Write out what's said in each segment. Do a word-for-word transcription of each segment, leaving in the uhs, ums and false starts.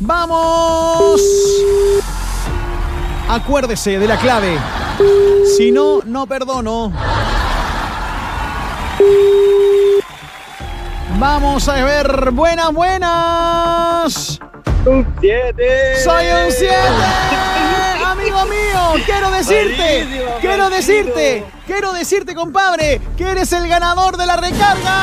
¡Vamos! Acuérdese de la clave. Si no, no perdono. Vamos a ver. Buenas, buenas. Un siete. Soy un siete. Amigo mío, quiero decirte, Buenísimo, quiero Francisco. decirte, quiero decirte, compadre, que eres el ganador de la recarga.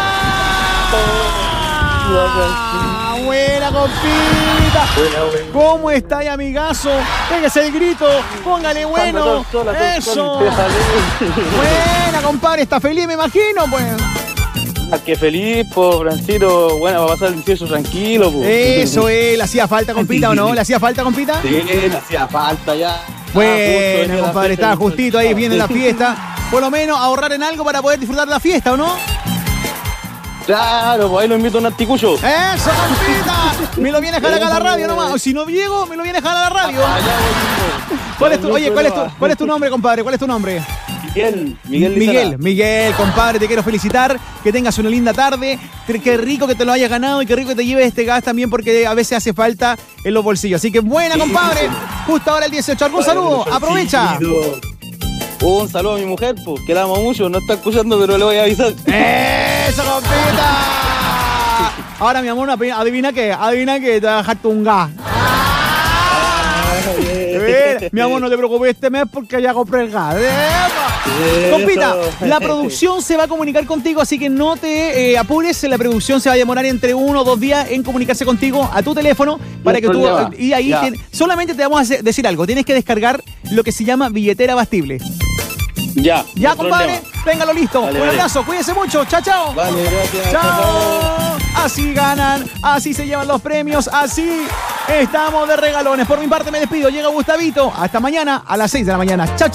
Ah, buena, compita. Buena, buena. ¿Cómo está, ahí, amigazo? Pégase el grito, póngale bueno. Eso. Buena, compadre, está feliz, me imagino, pues. Ah, qué feliz, po, Francito. Bueno, va a pasar el dieciocho tranquilo, po. Eso es, ¿le hacía falta, compita, o no? ¿Le hacía falta, compita? Sí, le hacía falta ya. Bueno, Ah, compadre, estaba justito ahí, viene la fiesta. Por lo menos ahorrar en algo para poder disfrutar de la fiesta, ¿o no? Claro, pues ahí lo invito a un anticucho. ¡Eso, compita! Me lo viene a dejar acá a la radio nomás. O si no llego, me lo viene a dejar a la radio. ¿Cuál es tu, oye, ¿cuál es tu, cuál es tu nombre, compadre? ¿Cuál es tu nombre? Miguel, Miguel Miguel, Lizana. Miguel, compadre, te quiero felicitar. Que tengas una linda tarde. Qué rico que te lo hayas ganado y qué rico que te lleves este gas también, porque a veces hace falta en los bolsillos. Así que buena, compadre. Justo ahora el dieciocho. ¿Algún saludo? Aprovecha. Un saludo a mi mujer, pues, que la amo mucho. No está escuchando, pero le voy a avisar. ¡Eso, compita! Ahora, mi amor, adivina qué, adivina qué, te va a dejarte un gas. Mira, mi amor, no te preocupes este mes porque ya compré el gas. ¡Epa! Compita, la producción se va a comunicar contigo, así que no te eh, apures. La producción se va a demorar entre uno o dos días en comunicarse contigo a tu teléfono para No que tú... problema. Y ahí Ya. tien- solamente te vamos a hacer- decir algo. Tienes que descargar lo que se llama billetera abastible. Ya. Ya, no hay compadre, problema. téngalo listo. Vale, Un vale. abrazo, cuídense mucho. Chao, chao. Vale, gracias. ¡Chao! Así ganan, así se llevan los premios, así estamos de regalones. Por mi parte me despido, llega Gustavito. Hasta mañana a las seis de la mañana. ¡Chao!